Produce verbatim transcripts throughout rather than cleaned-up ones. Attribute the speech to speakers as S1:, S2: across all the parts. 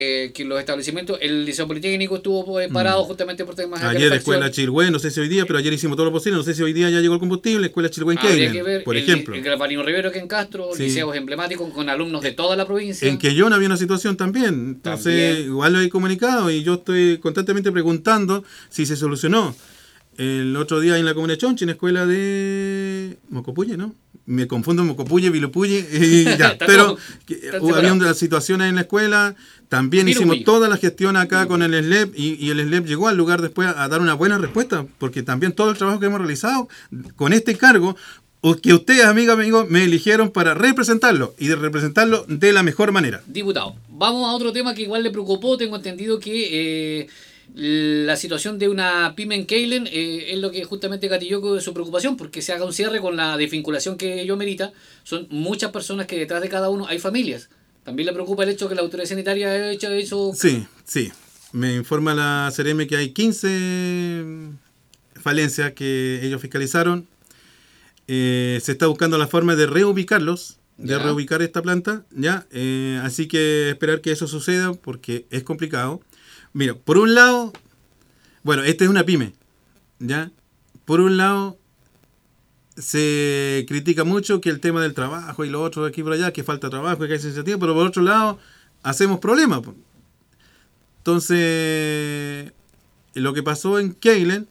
S1: eh, que los establecimientos, el Liceo Politécnico estuvo eh, parado mm. justamente por temas de
S2: ayer la Escuela Chilhue, no sé si hoy día, pero ayer hicimos todo lo posible, no sé si hoy día ya llegó el combustible, Escuela Chilhue en Keilen, por
S1: el,
S2: ejemplo.
S1: El Galvarino Rivero que en Castro, sí. Liceos emblemáticos con alumnos de toda la provincia.
S2: En Quellón había una situación también, entonces también. Igual lo he comunicado y yo estoy constantemente preguntando si se solucionó. El otro día en la comuna de Chonchi, en la escuela de Mocopulle, ¿no? Me confundo Mocopulle, Vilopulle, y ya. Pero todo, había unas situaciones en la escuela, también Vilopulle. Hicimos toda la gestión acá Vilopulle. Con el S L E P y, y el S L E P llegó al lugar después a, a dar una buena respuesta, porque también todo el trabajo que hemos realizado con este cargo, que ustedes, amigas, amigos, me eligieron para representarlo y de representarlo de la mejor manera.
S1: Diputado, vamos a otro tema que igual le preocupó, tengo entendido que... Eh, la situación de una pyme en Keilen eh, es lo que justamente gatilló de su preocupación, porque se haga un cierre con la desvinculación que ello merita. Son muchas personas que detrás de cada uno hay familias. También le preocupa el hecho que la autoridad sanitaria ha hecho eso.
S2: Sí, sí. Me informa la Seremi que hay quince falencias que ellos fiscalizaron. Eh, se está buscando la forma de reubicarlos, de ya. reubicar esta planta, ya. Eh, así que esperar que eso suceda porque es complicado. Mira, por un lado, bueno, esta es una pyme, ¿ya? Por un lado, se critica mucho que el tema del trabajo y lo otro de aquí por allá, que falta trabajo y que hay iniciativa, pero por otro lado, hacemos problemas. Entonces, lo que pasó en Keilen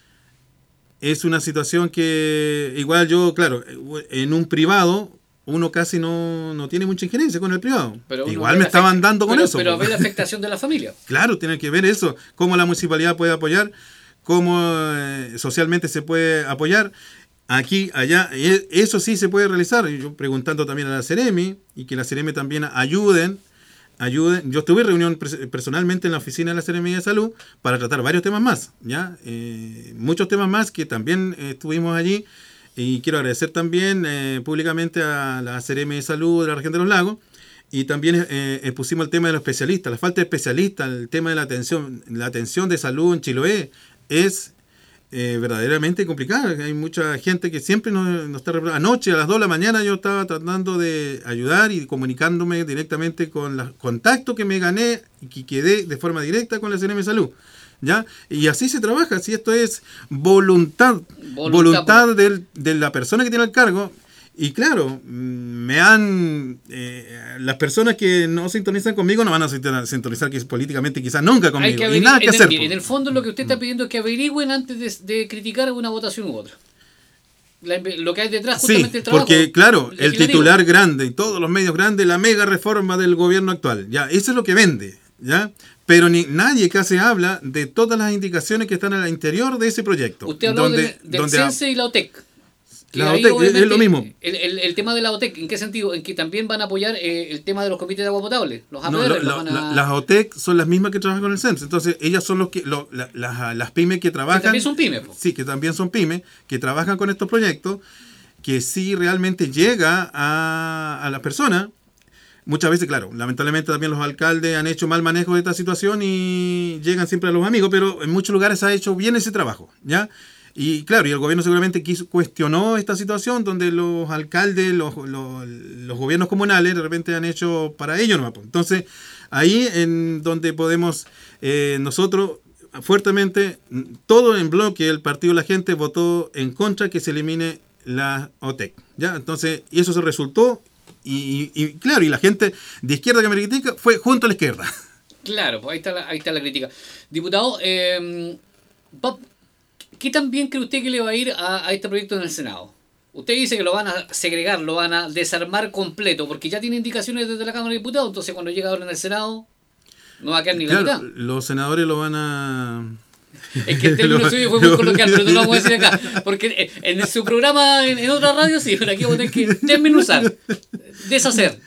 S2: es una situación que, igual yo, claro, en un privado... uno casi no, no tiene mucha injerencia con el privado. Igual me estaban dando con
S1: pero,
S2: eso.
S1: Pero ve la afectación de la familia.
S2: Claro, tiene que ver eso. Cómo la municipalidad puede apoyar, cómo eh, socialmente se puede apoyar. Aquí, allá, eso sí se puede realizar. Yo preguntando también a la Seremi, y que la Seremi también ayuden. ayuden. Yo estuve en reunión personalmente en la oficina de la Seremi de Salud para tratar varios temas más. ¿Ya? Eh, muchos temas más que también eh, estuvimos allí. Y quiero agradecer también eh, públicamente a la Seremi de Salud de la región de los Lagos. Y también eh, expusimos el tema de los especialistas, la falta de especialistas, el tema de la atención, la atención de salud en Chiloé es eh, verdaderamente complicada. Hay mucha gente que siempre nos, nos está... Anoche a las dos de la mañana yo estaba tratando de ayudar y comunicándome directamente con los contactos que me gané y que quedé de forma directa con la Seremi de Salud. ¿Ya? Y así se trabaja, si esto es voluntad, voluntad, voluntad de, de la persona que tiene el cargo. Y claro, me han eh, las personas que no sintonizan conmigo no van a sintonizar que políticamente quizás nunca conmigo.
S1: Hay que
S2: y nada que
S1: en
S2: hacer.
S1: El, en el fondo lo que usted está pidiendo es que averigüen antes de, de criticar una votación u otra. La, lo que hay detrás justamente
S2: sí,
S1: el trabajo.
S2: Porque claro, el titular grande y todos los medios grandes, la mega reforma del gobierno actual, ya, eso es lo que vende, ¿ya? Pero ni nadie casi habla de todas las indicaciones que están al interior de ese proyecto.
S1: Usted habló donde, de, del donde CENSE y la O T E C.
S2: La O T E C es lo mismo.
S1: El, el, el tema de la O T E C, ¿en qué sentido? En que también van a apoyar eh, el tema de los comités de agua potable. Los A P R,
S2: no, lo,
S1: los van a...
S2: la, las O T E C son las mismas que trabajan con el CENSE. Entonces, ellas son los que lo, la, las, las pymes que trabajan. Que
S1: también son pymes. Po.
S2: Sí, que también son pymes, que trabajan con estos proyectos, que sí realmente llega a, a las personas. Muchas veces, claro, lamentablemente también los alcaldes han hecho mal manejo de esta situación y llegan siempre a los amigos, pero en muchos lugares ha hecho bien ese trabajo, ¿ya? Y claro, y el gobierno seguramente quiso, cuestionó esta situación donde los alcaldes, los, los, los gobiernos comunales de repente han hecho para ello, ¿no? Entonces, ahí en donde podemos eh, nosotros fuertemente, todo en bloque, el partido de la gente votó en contra que se elimine la O T E C, ¿ya? Entonces, y eso se resultó. Y, y, y claro, y la gente de izquierda que me critica fue junto a la izquierda.
S1: Claro, pues ahí está la, ahí está la crítica. Diputado, eh, ¿qué tan bien cree usted que le va a ir a, a este proyecto en el Senado? Usted dice que lo van a segregar, lo van a desarmar completo, porque ya tiene indicaciones desde la Cámara de Diputados, entonces cuando llega ahora en el Senado no va a quedar ni
S2: claro,
S1: la mitad.
S2: Los senadores lo van a...
S1: Es que el término suyo fue muy coloquial, pero no lo vamos a decir acá. Porque en su programa, en, en otra radio, sí, pero aquí vamos a tener que desmenuzar, deshacer.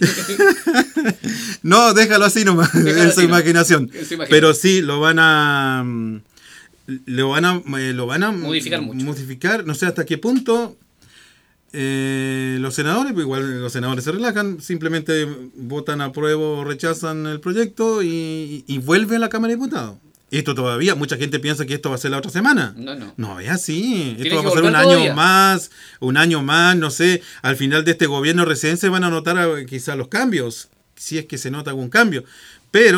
S2: No, déjalo así nomás, déjalo en, así, su no. imaginación. en su imaginación. Pero sí, lo van a... Lo van a, lo van a
S1: modificar mucho.
S2: Modificar, no sé hasta qué punto eh, los senadores, pues igual los senadores se relajan, simplemente votan a prueba o rechazan el proyecto y, y vuelve a la Cámara de Diputados. Esto todavía, mucha gente piensa que esto va a ser la otra semana.
S1: No, no.
S2: No es así. Esto va a
S1: pasar
S2: pasar un
S1: todavía?
S2: año más, un año más, no sé. Al final de este gobierno recién se van a notar quizás los cambios, si es que se nota algún cambio.